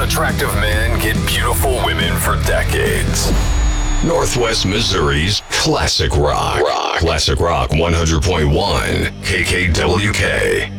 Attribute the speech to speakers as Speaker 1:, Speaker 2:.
Speaker 1: Attractive men get beautiful women for decades. Northwest Missouri's Classic Rock. Classic Rock 100.1 KKWK.